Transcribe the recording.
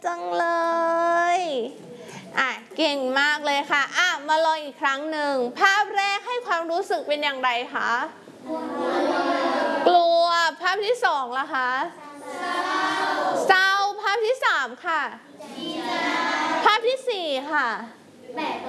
จังเลยเก่งมากเลยค่ะมาลองอีกครั้งหนึ่งภาพแรกให้ความรู้สึกเป็นอย่างไรคะกลัวภาพที่2ล่ะคะเศร้าภาพที่3ค่ะภาพที่4ค่ะ